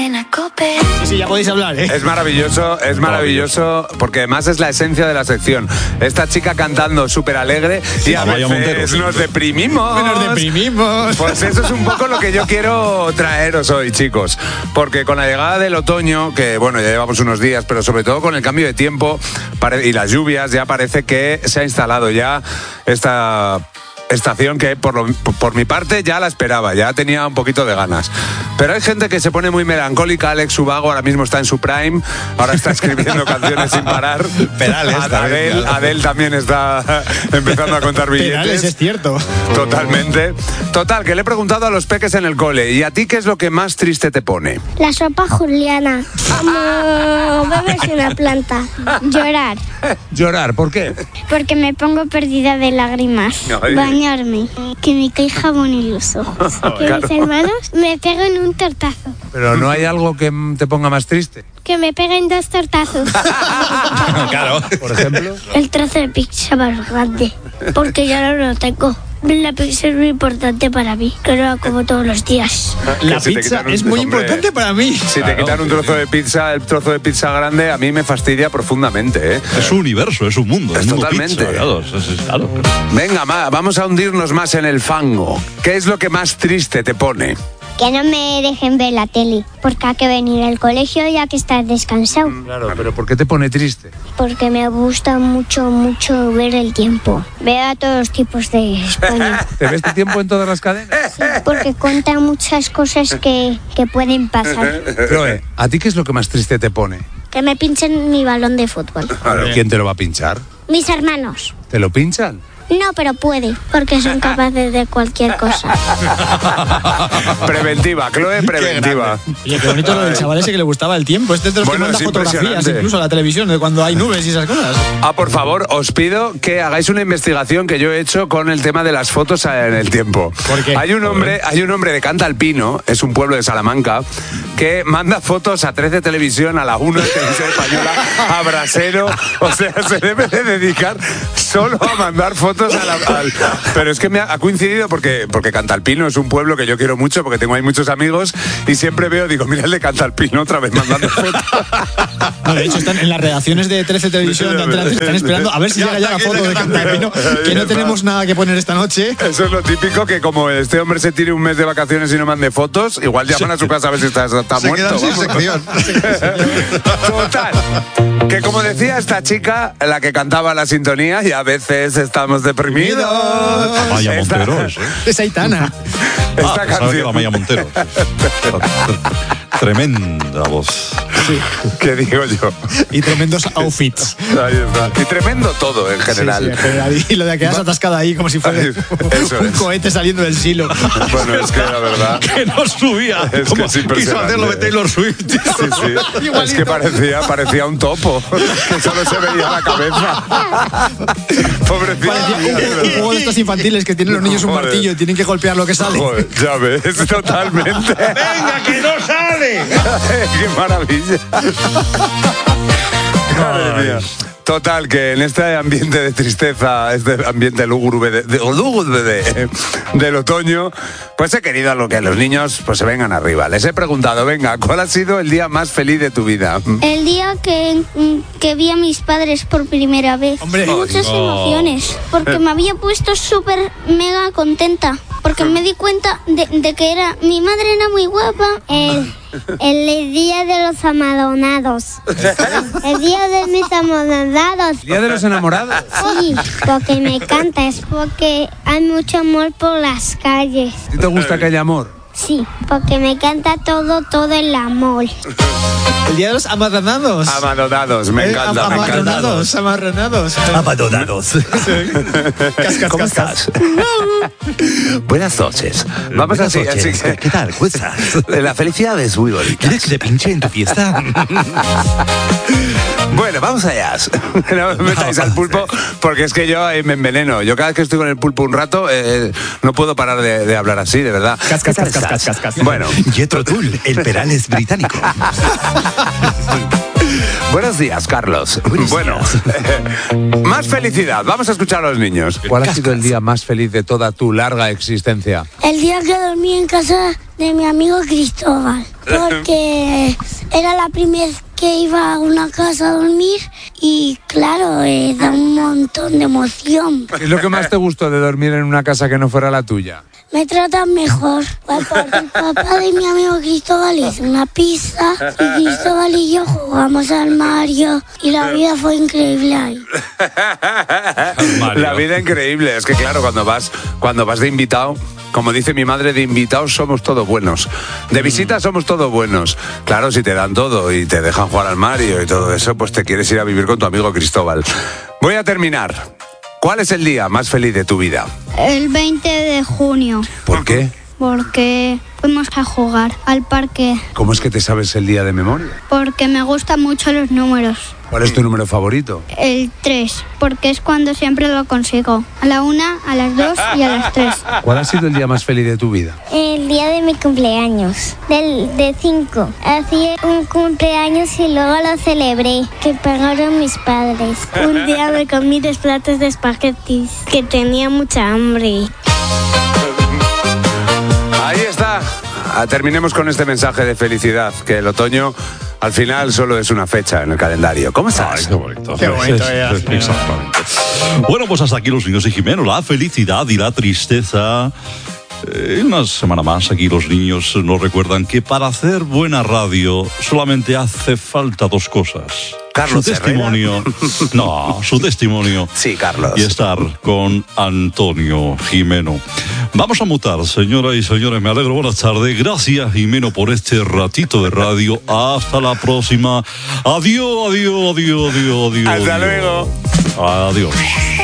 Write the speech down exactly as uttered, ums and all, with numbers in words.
Sí, sí, ya podéis hablar, ¿eh? Es maravilloso, es maravilloso, porque además es la esencia de la sección. Esta chica cantando súper alegre y a Amaya veces Montero, sí. nos deprimimos. Nos deprimimos. Pues eso es un poco lo que yo quiero traeros hoy, chicos. Porque con la llegada del otoño, que bueno, ya llevamos unos días, pero sobre todo con el cambio de tiempo pare- y las lluvias, ya parece que se ha instalado ya esta estación que por, lo, por mi parte ya la esperaba, ya tenía un poquito de ganas. Pero hay gente que se pone muy melancólica. Alex Ubago ahora mismo está en su prime, ahora está escribiendo canciones sin parar. Perales, Adele, también, claro. Adele también está empezando a contar billetes. Perales, es cierto. Totalmente. Total, que le he preguntado a los peques en el cole, ¿y a ti qué es lo que más triste te pone? La sopa juliana. Como bebes una planta. Llorar. Llorar, ¿por qué? Porque me pongo perdida de lágrimas. Ay. Bañarme. Que me cae jabón en los ojos. Que Claro. mis hermanos me peguen un tortazo. Pero no hay algo que te ponga más triste. Que me peguen dos tortazos. Claro. Por ejemplo. El trozo de pizza más grande. Porque ya no lo tengo. La pizza es muy importante para mí. Que lo como todos los días. La Que si te pizza quitan un- es muy hombre, importante para mí. Si te Claro. quitan un trozo de pizza, el trozo de pizza grande, a mí me fastidia profundamente, ¿eh? Es un universo, es un mundo. Es un mundo totalmente. pizza, claro, es- es- claro. Venga, ma, vamos a hundirnos más en el fango. ¿Qué es lo que más triste te pone? Que no me dejen ver la tele. Porque hay que venir al colegio ya que estás descansado. Claro, pero ¿por qué te pone triste? Porque me gusta mucho, mucho ver el tiempo. Veo a todos los tipos de España. ¿Te ves tu tiempo en todas las cadenas? Sí, porque cuentan muchas cosas que, que pueden pasar. Chloe, ¿a ti qué es lo que más triste te pone? Que me pinchen mi balón de fútbol. Claro, ¿quién te lo va a pinchar? Mis hermanos. ¿Te lo pinchan? No, pero puede, porque son capaces de cualquier cosa. Preventiva, Chloe, preventiva. Oye, qué bonito lo del chaval ese que le gustaba el tiempo. Este es de los Bueno, que manda es fotografías impresionante. incluso a la televisión de cuando hay nubes y esas cosas. Ah, por favor, os pido que hagáis una investigación que yo he hecho con el tema de las fotos en el tiempo. ¿Por qué? Hay un hombre, hay un hombre de Cantalpino, es un pueblo de Salamanca, que manda fotos a trece Televisión, a la uno de Televisión Española, a Brasero. O sea, se debe de dedicar solo a mandar fotos a la, al... Pero es que me ha, ha coincidido porque, porque Cantalpino es un pueblo que yo quiero mucho, porque tengo ahí muchos amigos, y siempre veo, digo, mira el de Cantalpino otra vez mandando fotos. No, de hecho, están en las redacciones de trece Televisión, de Antena tres, están esperando a ver si Ya llega ya la está, foto que de ya Cantalpino, está. que no tenemos nada que poner esta noche. Eso es lo típico, que como este hombre se tire un mes de vacaciones y no mande fotos, igual llaman a su casa a ver si está, está Se muerto. quedan sin vamos. sección. Total. Que como decía esta chica, la que cantaba la sintonía, y a veces estamos deprimidos. Amaya Esta- Montero, eso. Es Aitana. Ah, Esta pensaba que era canción. Amaya Montero. Tremenda voz. ¿Qué digo yo? Y tremendos outfits. Ahí está. Y tremendo todo en general. Sí, sí, en general. Y lo de que quedas atascada ahí como si fuera Eso un es. cohete saliendo del silo. Bueno, es que la verdad. Que no subía. Es que Como es quiso impresionante. hacerlo de Taylor Swift. Sí, sí. Igualito. Es que parecía, parecía un topo, que solo se veía la cabeza. Pobrecito. Parecía un, un juego de estos infantiles que tienen los niños un Joder. martillo y tienen que golpear lo que sale. Joder, ya ves, totalmente. ¡Venga, que no sale! ¡Qué maravilla! Madre mía. Total, que en este ambiente de tristeza, este ambiente lúgubre, de, de- lúgubre de- del otoño, pues he querido a lo que los niños pues se vengan arriba. Les he preguntado, venga, ¿cuál ha sido el día más feliz de tu vida? El día que, que vi a mis padres por primera vez. Hombre. Muchas Ay, no. emociones. Porque me había puesto súper mega contenta. Porque me di cuenta de, de que era mi madre era muy guapa. El, el día de los amadonados. El día de mis amadonados. ¿Día de los enamorados? Sí, porque me encanta. Es porque hay mucho amor por las calles. ¿A ti te gusta que haya amor? Sí, porque me encanta todo, todo el amor. El día de los amarranados. Amadonados, me Eh, encanta, am- me encanta. Amarranados, amarranados. Abandonados. Cascas, ¿Cómo cascas. estás? Buenas noches. Vamos Buenas así, noches. así que- ¿Qué tal? ¿Cómo estás? La felicidad es muy bonita. ¿Quieres que te pinche en tu fiesta? Bueno, vamos allá. No os metáis al pulpo, porque es que yo eh, me enveneno. Yo cada vez que estoy con el pulpo un rato, eh, no puedo parar de, de hablar así, de verdad. Cascas, cascas, cascas, cascas. Bueno, Jethro Tull, el Perales británico. Buenos días, Carlos. Buenos bueno, más felicidad. Vamos a escuchar a los niños. ¿Cuál ha sido el día más feliz de toda tu larga existencia? El día que dormí en casa de mi amigo Cristóbal, porque era la primera vez que iba a una casa a dormir y claro, eh, da un montón de emoción. ¿Qué es lo que más te gustó de dormir en una casa que no fuera la tuya? Me tratan mejor. Porque el papá de mi amigo Cristóbal hizo una pizza y Cristóbal y yo jugamos al Mario y la vida fue increíble ahí. La vida increíble. Es que claro, cuando vas, cuando vas de invitado, como dice mi madre, de invitados somos todos buenos. De visita somos todos buenos. Claro, si te dan todo y te dejan jugar al Mario y todo eso, pues te quieres ir a vivir con tu amigo Cristóbal. Voy a terminar. ¿Cuál es el día más feliz de tu vida? El veinte de junio, ¿Por qué? porque fuimos a jugar al parque, ¿Cómo es que te sabes el día de memoria? porque me gustan mucho los números. ¿Cuál es tu número favorito? El tres, porque es cuando siempre lo consigo. A la una, a las dos y a las tres. ¿Cuál ha sido el día más feliz de tu vida? El día de mi cumpleaños, del de cinco. Hacía un cumpleaños y luego lo celebré, que pagaron mis padres. Un día me comí dos platos de espaguetis, que tenía mucha hambre. Ahí está. Ah, terminemos con este mensaje de felicidad, que el otoño al final solo es una fecha en el calendario. ¿Cómo Ay, estás? qué bonito. Qué bonito, ya. Exactamente. Bueno, pues hasta aquí los niños de Jimeno. La felicidad y la tristeza. Eh, una semana más aquí los niños nos recuerdan que para hacer buena radio solamente hace falta dos cosas. Carlos su testimonio. No, su testimonio. Sí, Carlos. Y estar con Antonio Jimeno. Vamos a mutar, señoras y señores. Me alegro. Buenas tardes. Gracias, Jimeno, por este ratito de radio. Hasta la próxima. Adiós, adiós, adiós, adiós, adiós. Hasta adiós. luego. Adiós.